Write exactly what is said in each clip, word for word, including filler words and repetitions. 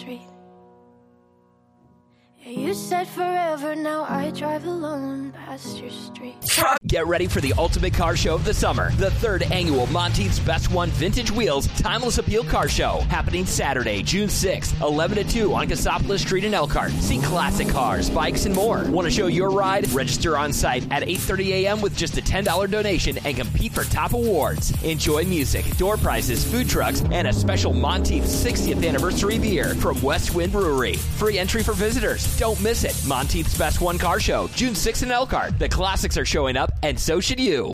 street. You said forever, now I drive alone past your street. Get ready for the ultimate car show of the summer. The third annual Monteith's Best One Vintage Wheels Timeless Appeal Car Show. Happening Saturday, June sixth, eleven to two on Cassopolis Street in Elkhart. See classic cars, bikes, and more. Want to show your ride? Register on site at eight thirty a.m. with just a ten dollars donation and compete for top awards. Enjoy music, door prizes, food trucks, and a special Monteith's sixtieth anniversary beer from West Wind Brewery. Free entry for visitors. Don't miss it. Monteith's Best One Car Show, June sixth in Elkhart. The classics are showing up, and so should you.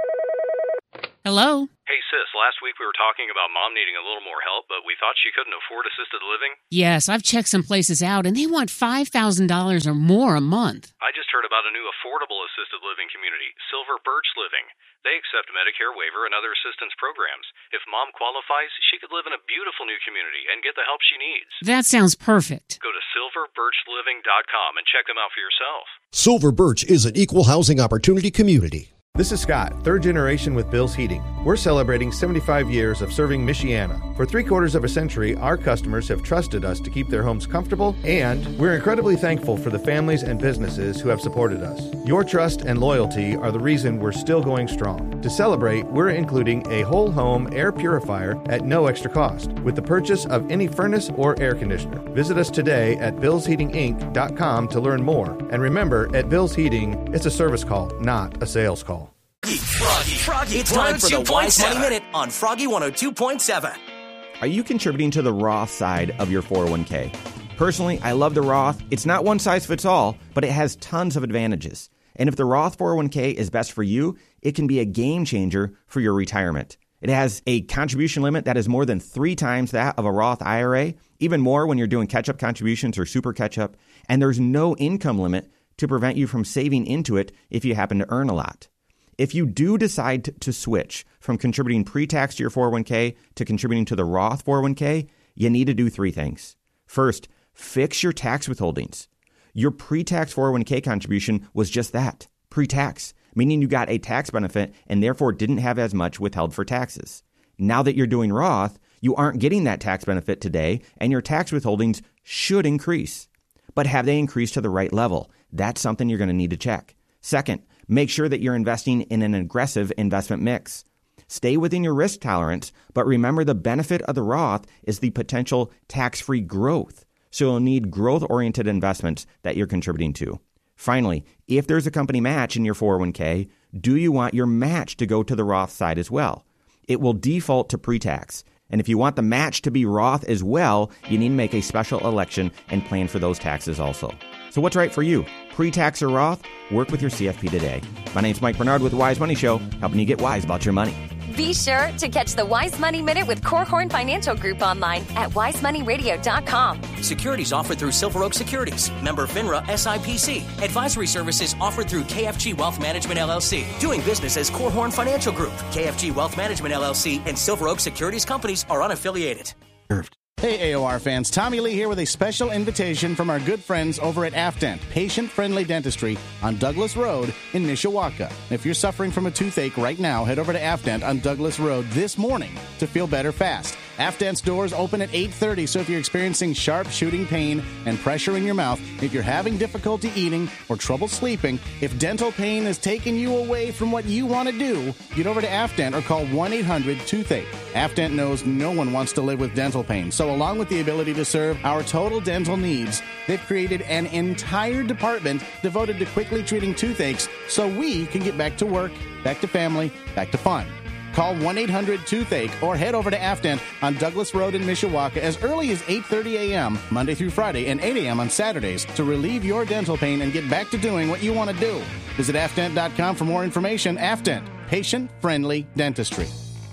Hello? Hey, sis, last week we were talking about Mom needing a little more help, but we thought she couldn't afford assisted living. Yes, I've checked some places out, and they want five thousand dollars or more a month. I just heard about a new affordable assisted living community, Silver Birch Living. They accept Medicare waiver and other assistance programs. If Mom qualifies, she could live in a beautiful new community and get the help she needs. That sounds perfect. Go to silver birch living dot com and check them out for yourself. Silver Birch is an equal housing opportunity community. This is Scott, third generation with Bill's Heating. We're celebrating seventy-five years of serving Michiana. For three quarters of a century, our customers have trusted us to keep their homes comfortable, and we're incredibly thankful for the families and businesses who have supported us. Your trust and loyalty are the reason we're still going strong. To celebrate, we're including a whole home air purifier at no extra cost with the purchase of any furnace or air conditioner. Visit us today at bills heating inc dot com to learn more. And remember, at Bill's Heating, it's a service call, not a sales call. Froggy, Froggy, it's time for the Wise Money Minute on Froggy one oh two point seven. Are you contributing to the Roth side of your four oh one k? Personally, I love the Roth. It's not one size fits all, but it has tons of advantages. And if the Roth four oh one k is best for you, it can be a game changer for your retirement. It has a contribution limit that is more than three times that of a Roth I R A, even more when you're doing catch-up contributions or super catch-up, and there's no income limit to prevent you from saving into it if you happen to earn a lot. If you do decide to, to switch from contributing pre-tax to your four oh one k to contributing to the Roth four oh one k, you need to do three things. First, fix your tax withholdings. Your pre-tax four oh one k contribution was just that, pre-tax, meaning you got a tax benefit and therefore didn't have as much withheld for taxes. Now that you're doing Roth, you aren't getting that tax benefit today, and your tax withholdings should increase. But have they increased to the right level? That's something you're going to need to check. Second, make sure that you're investing in an aggressive investment mix. Stay within your risk tolerance, but remember the benefit of the Roth is the potential tax-free growth. So you'll need growth-oriented investments that you're contributing to. Finally, if there's a company match in your four oh one k, do you want your match to go to the Roth side as well? It will default to pre-tax. And if you want the match to be Roth as well, you need to make a special election and plan for those taxes also. So what's right for you? Pre-tax or Roth? Work with your C F P today. My name's Mike Bernard with the Wise Money Show, helping you get wise about your money. Be sure to catch the Wise Money Minute with Korhorn Financial Group online at wise money radio dot com. Securities offered through Silver Oak Securities, member FINRA S I P C. Advisory services offered through K F G Wealth Management L L C. Doing business as Korhorn Financial Group. K F G Wealth Management L L C and Silver Oak Securities companies are unaffiliated. Hey A O R fans, Tommy Lee here with a special invitation from our good friends over at Afdent, patient-friendly dentistry on Douglas Road in Mishawaka. If you're suffering from a toothache right now, head over to Afdent on Douglas Road this morning to feel better fast. Afdent's doors open at eight thirty, so if you're experiencing sharp shooting pain and pressure in your mouth, if you're having difficulty eating or trouble sleeping, if dental pain is taking you away from what you want to do, get over to Afdent or call one eight hundred toothache. Afdent knows no one wants to live with dental pain, so along with the ability to serve our total dental needs, they've created an entire department devoted to quickly treating toothaches so we can get back to work, back to family, back to fun. Call one eight hundred toothache or head over to Afdent on Douglas Road in Mishawaka as early as eight thirty a.m. Monday through Friday and eight a.m. on Saturdays to relieve your dental pain and get back to doing what you want to do. Visit afdent dot com for more information. Afdent, patient-friendly dentistry.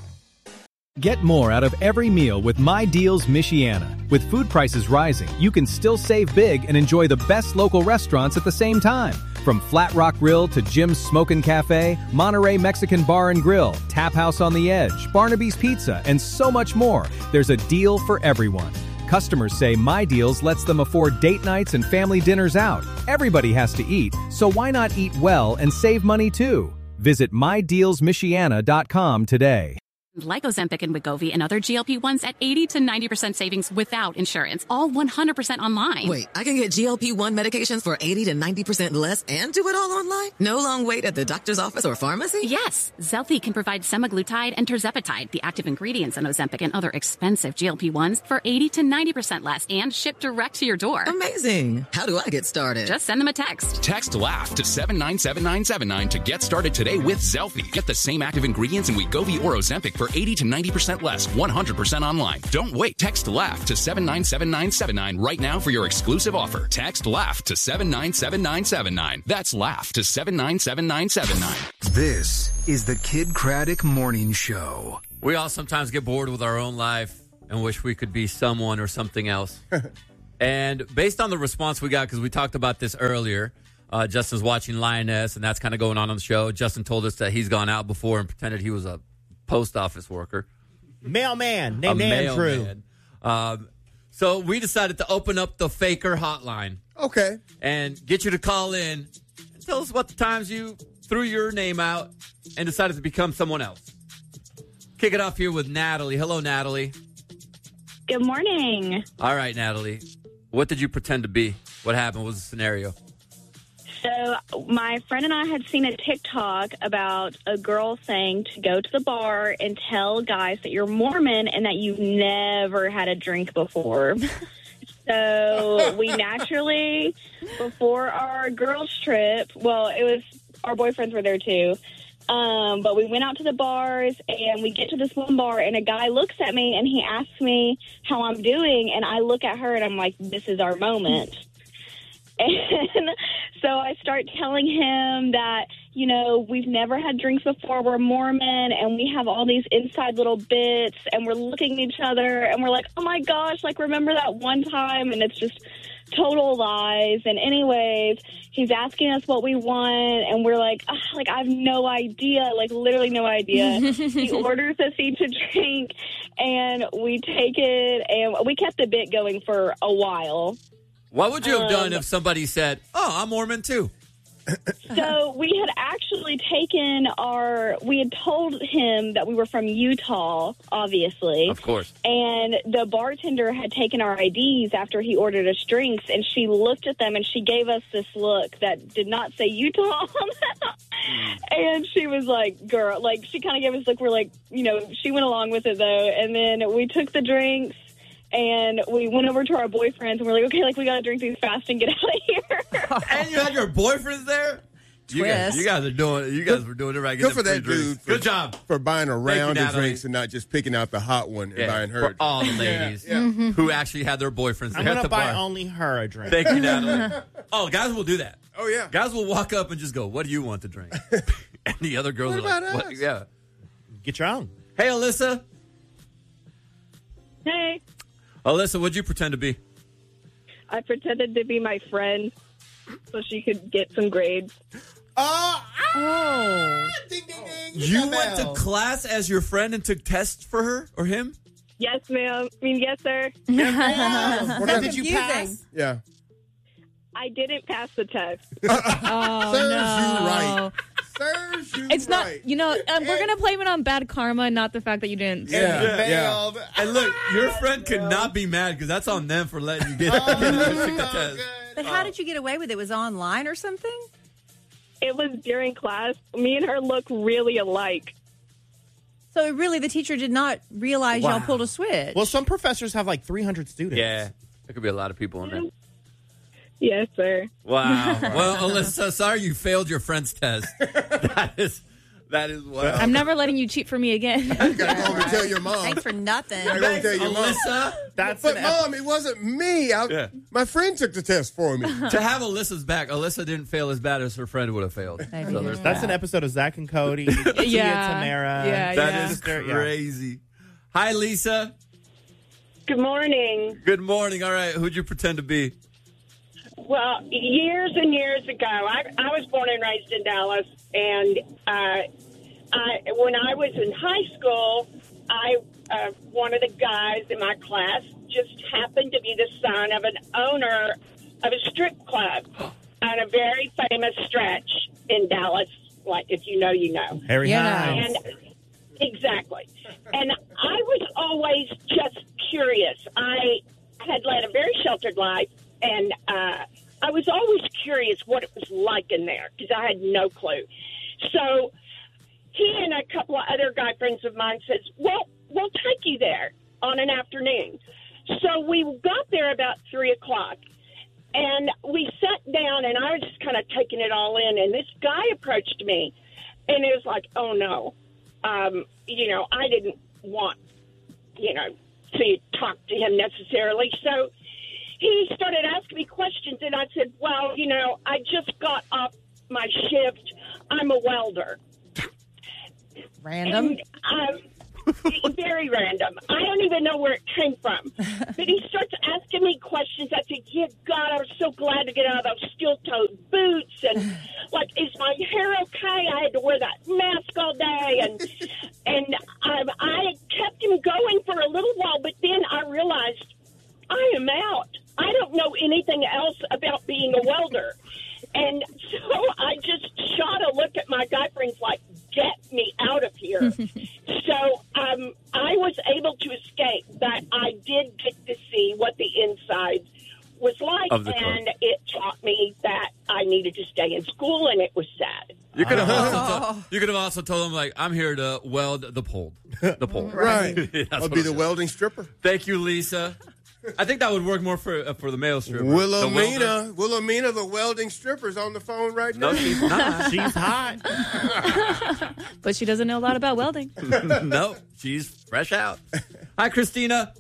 Get more out of every meal with My Deals Michiana. With food prices rising, you can still save big and enjoy the best local restaurants at the same time. From Flat Rock Grill to Jim's Smokin' Cafe, Monterey Mexican Bar and Grill, Tap House on the Edge, Barnaby's Pizza, and so much more. There's a deal for everyone. Customers say My Deals lets them afford date nights and family dinners out. Everybody has to eat, so why not eat well and save money too? Visit my deals michiana dot com today. Like Ozempic and Wegovy and other G L P ones at eighty to ninety percent savings without insurance, all one hundred percent online. Wait, I can get G L P one medications for eighty to ninety percent less and do it all online? No long wait at the doctor's office or pharmacy? Yes, Zelfie can provide semaglutide and tirzepatide, the active ingredients in Ozempic and other expensive G L P ones, for eighty to ninety percent less and shipped direct to your door. Amazing. How do I get started? Just send them a text. Text LAUGH to seven nine seven nine seven nine to get started today with Zelfie. Get the same active ingredients in Wegovy or Ozempic for eighty to ninety percent less, one hundred percent online. Don't wait. Text LAUGH to seven nine seven nine seven nine right now for your exclusive offer. Text LAUGH to seven nine seven nine seven nine. That's LAUGH to seven nine seven nine seven nine. This is the Kid Craddock Morning Show. We all sometimes get bored with our own life and wish we could be someone or something else. And based on the response we got, because we talked about this earlier, uh, Justin's watching Lioness, and that's kind of going on on the show. Justin told us that he's gone out before and pretended he was a post office worker. Mailman named Andrew. Um, so we decided to open up the Faker hotline. Okay. And get you to call in and tell us what the times you threw your name out and decided to become someone else. Kick it off here with Natalie. Hello, Natalie. Good morning. All right, Natalie. What did you pretend to be? What happened? What was the scenario? So my friend and I had seen a TikTok about a girl saying to go to the bar and tell guys that you're Mormon and that you've never had a drink before. So we naturally, before our girls' trip, well, it was our boyfriends were there too. Um, but we went out to the bars, and we get to this one bar, and a guy looks at me, and he asks me how I'm doing, and I look at her, and I'm like, this is our moment. And so I start telling him that, you know, we've never had drinks before, we're Mormon, and we have all these inside little bits, and we're looking at each other, and we're like, oh, my gosh, like, remember that one time? And it's just total lies. And anyways, he's asking us what we want, and we're like, oh, like, I have no idea, like, literally no idea. He orders us each a drink, and we take it, and we kept the bit going for a while. What would you have done Um, if somebody said, oh, I'm Mormon too? So we had actually taken our, we had told him that we were from Utah, obviously. Of course. And the bartender had taken our I Ds after he ordered us drinks, and she looked at them and she gave us this look that did not say Utah on them. And she was like, girl, like, she kind of gave us a look. We're like, you know, she went along with it, though. And then we took the drinks. And we went over to our boyfriends, and we're like, okay, like, we got to drink these fast and get out of here. And you had your boyfriends there? You guys, you guys are doing. You guys were doing it right. Good for that dude. For, Good job for buying a round you, of drinks and not just picking out the hot one and Yeah, buying her. for all the ladies Yeah, yeah. who actually had their boyfriends I'm there going at to the buy bar. only her a drink. Thank you, Natalie. Oh, guys will do that. Oh, yeah. Guys will walk up and just go, what do you want to drink? And the other girls What are like, about what? us? Yeah. Get your own. Hey, Alyssa. Hey, Alyssa, what'd you pretend to be? I pretended to be my friend so she could get some grades. Oh, oh. Ding, ding, ding. You went to class as your friend and took tests for her or him? Yes, ma'am. I mean, yes, sir. What Did happened? you pass? Yeah. I didn't pass the test. Oh, Serves no. you right. Serves you It's not, right. you know, um, we're going to blame it on bad karma, not the fact that you didn't. Yeah, Yeah. yeah. And look, your friend could not be mad because that's on them for letting you get, get her take the test. But how did you get away with it? Was it online or something? It was during class. Me and her look really alike. So really, the teacher did not realize Wow. y'all pulled a switch. Well, some professors have like three hundred students. Yeah. There could be a lot of people in there. Yes, sir. Wow. Well, Alyssa, sorry you failed your friend's test. That is, that is wild. I'm never letting you cheat for me again. You gotta go home and tell your mom. Thanks for nothing. You gotta go and tell your mom. Alyssa, That's But an mom, it wasn't me. I, Yeah. My friend took the test for me. to have Alyssa's back, Alyssa didn't fail as bad as her friend would have failed. Maybe. So there's That's that. an episode of Zach and Cody. Tia, Yeah. Tamara. Yeah, That yeah. is Sister, yeah. crazy. Hi, Lisa. Good morning. Good morning. All right, who'd you pretend to be? Well, years and years ago, I, I was born and raised in Dallas, and uh, I, when I was in high school, I uh, one of the guys in my class just happened to be the son of an owner of a strip club on a very famous stretch in Dallas. Like, if you know, you know. Harry Yeah. Hines. And exactly. And I was always just curious. I had led a very sheltered life, and uh, I was always curious what it was like in there because I had no clue. So he and a couple of other guy friends of mine says, well, we'll take you there on an afternoon. So we got there about three o'clock, and we sat down, and I was just kind of taking it all in, and this guy approached me, and it was like, oh, no. Um, you know, I didn't want, you know, to talk to him necessarily. So he started asking me questions, and I said, well, you know, I just got off my shift. I'm a welder. Random. And, um, very random. I don't even know where it came from. But he starts asking me questions. I think, yeah, God, I was so glad to get out of those steel-toed boots. And, like, is my hair okay? I had to wear that mask all day. And and um, I kept him going for a little while, but then I realized I am out. I don't know anything else about being a welder. And so I just shot a look at my guy friends like, get me out of here. So um, I was able to escape, but I did get to see what the inside was like, and it taught me that I needed to stay in school, and it was sad. You could have also, told, you could have also told him, like, I'm here to weld the pole. The pole. Right. That's I'll what be it the is. welding stripper. Thank you, Lisa. I think that would work more for uh, for the male stripper. The welder. Wilhelmina, Wilhelmina, the welding stripper's on the phone right now. No, she's not. She's hot. But she doesn't know a lot about welding. No, she's fresh out. Hi, Christina.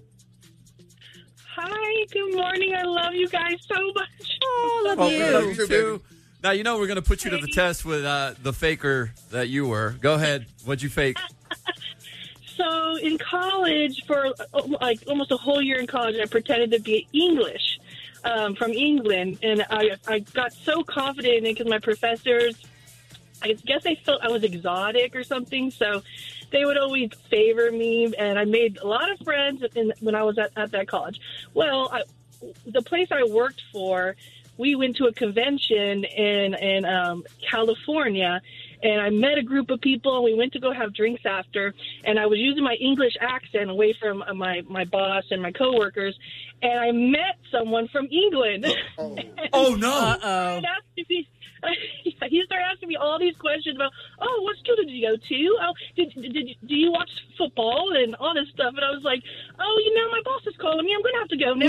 Hi, good morning. I love you guys so much. Oh, love Oh, you. we love you too. Now, you know we're going to put you to the test with uh, the faker that you were. Go ahead. What'd you fake? So in college, for uh, like almost a whole year in college, I pretended to be English um, from England, and I I got so confident in it because my professors, I guess they felt I was exotic or something, so they would always favor me, and I made a lot of friends in, when I was at, at that college. Well, I, the place I worked for, we went to a convention in in um, California. And I met a group of people, and we went to go have drinks after. And I was using my English accent away from uh, my, my boss and my coworkers. And I met someone from England. Oh, oh no. Uh-oh. He started asking me all these questions about, oh, what school did you go to? Oh, did, did, did do you watch football and all this stuff? And I was like, oh, you know, my boss is calling me. I'm going to have to go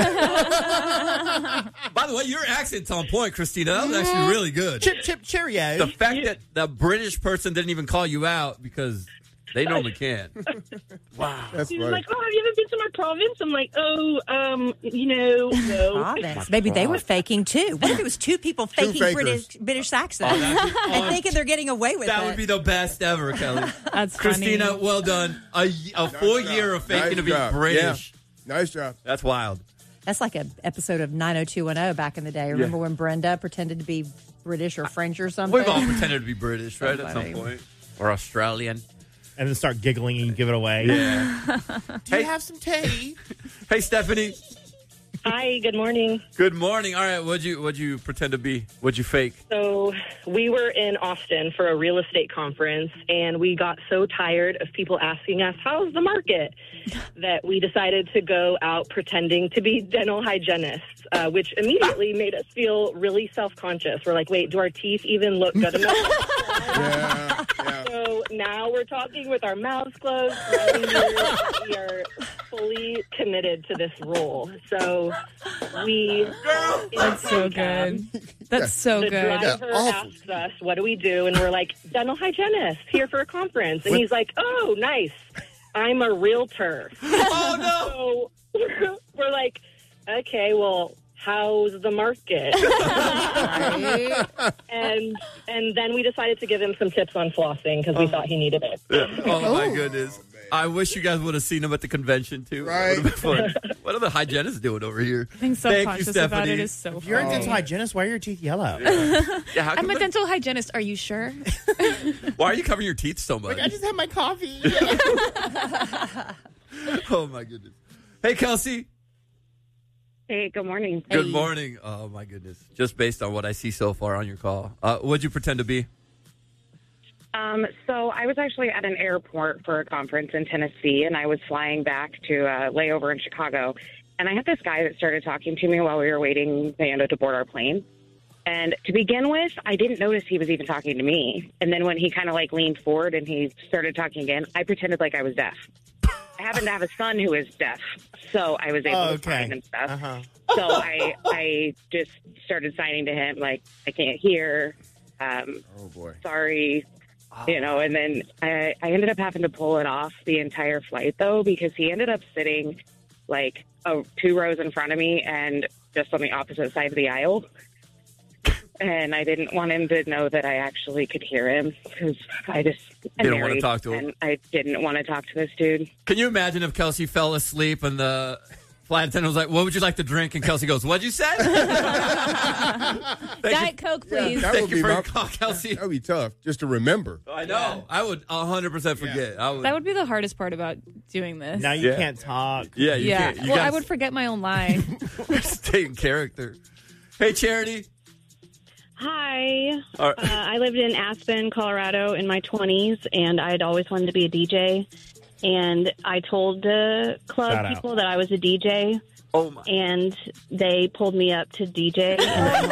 now. By the way, your accent's on point, Christina. That was actually really good. Chip, chip, Cheerio. The fact that the British person didn't even call you out because they normally can. Wow. That's He was funny. like, oh, have you ever been to my province? I'm like, oh, um, you know, no. Province. Maybe they were faking too. What if it was two people faking fakers. British British accents Oh, that'd be- and oh, thinking they're getting away with That it? would be the best ever, Kelly. That's Christina, funny. well done. A, a full job. year of faking Nice to be job. British. Yeah. Nice job. That's wild. That's like an episode of nine oh two one oh back in the day. Remember when Brenda pretended to be British or French or something? We've all pretended to be British, right, So at some funny. point. Or Australian. And then start giggling and give it away. Yeah. Do you have some tea? Hey, Stephanie. Hi, good morning. Good morning. All right, what'd you what'd you pretend to be? What'd you fake? So we were in Austin for a real estate conference, and we got so tired of people asking us, how's the market, that we decided to go out pretending to be dental hygienists, uh, which immediately made us feel really self-conscious. We're like, wait, do our teeth even look good enough? Yeah, yeah. So now we're talking with our mouths closed. We are fully committed to this role. So we... That's so good. That's so the good. driver Yeah, awful. asks us, what do we do? And we're like, dental hygienist, here for a conference. And What? he's like, oh, nice. I'm a realtor. Oh, no. So we're like, okay, well, how's the market? and and then we decided to give him some tips on flossing because we thought he needed it. Oh, my goodness. I wish you guys would have seen him at the convention, too. Right. Would've been fun. What are the hygienists doing over here? Being Thank you, self-conscious about Stephanie. it is so If you're a funny. dental hygienist, why are your teeth yellow? Yeah, how I'm come a they- dental hygienist. Are you sure? Why are you covering your teeth so much? Like, I just had my coffee. Oh, my goodness. Hey, Kelsey. Hey, good morning. Good morning. Oh, my goodness. Just based on what I see so far on your call. Uh, what'd you pretend to be? Um, so I was actually at an airport for a conference in Tennessee, and I was flying back to a layover in Chicago. And I had this guy that started talking to me while we were waiting, you know, to board our plane. And to begin with, I didn't notice he was even talking to me. And then when he kind of like leaned forward and he started talking again, I pretended like I was deaf. I happen to have a son who is deaf, so I was able Oh, to okay. sign and stuff. Uh-huh. So I I just started signing to him like, I can't hear. Um, Oh, boy. sorry. You know, and then I, I ended up having to pull it off the entire flight, though, because he ended up sitting like oh, two rows in front of me and just on the opposite side of the aisle. And I didn't want him to know that I actually could hear him because I just I'm Didn't wanna married, talk to him. and I didn't want to talk to this dude. Can you imagine if Kelsey fell asleep and the flight attendant was like, "What would you like to drink?" And Kelsey goes, "What'd you say?" Diet Coke, please. That Thank would you be for my, your call, Kelsey. That would be tough just to remember. I know. I would one hundred percent forget. I would. That would be the hardest part about doing this. Now you Yeah. can't talk. Yeah, you yeah. can't. You well, I gotta would forget my own line. stay in character. Hey, Charity. Hi. All right. Uh, I lived in Aspen, Colorado in my twenties, and I'd always wanted to be a D J. And I told the club Shout out. people that I was a D J. Oh, my. And they pulled me up to D J. And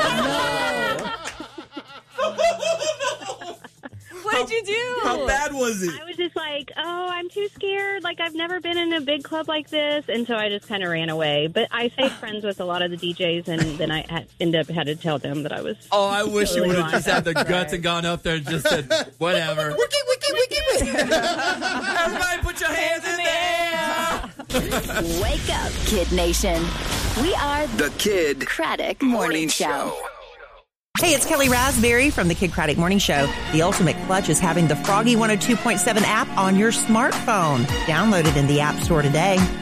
What'd you do? How bad was it? I was just like, oh, I'm too scared. Like, I've never been in a big club like this. And so I just kind of ran away. But I stayed friends with a lot of the D Js, and then I had, ended up had to tell them that I was. Oh, I wish you totally would have lying. just had the guts and gone up there and just said, whatever. Wiki, wiki, wiki, wiki. Everybody put your hands in the air. Wake up, Kid Nation. We are The Kid Craddock Morning Show. Hey, it's Kelly Raspberry from the Kid Craddock Morning Show. The Ultimate Clutch is having the Froggy one oh two point seven app on your smartphone. Download it in the App Store today.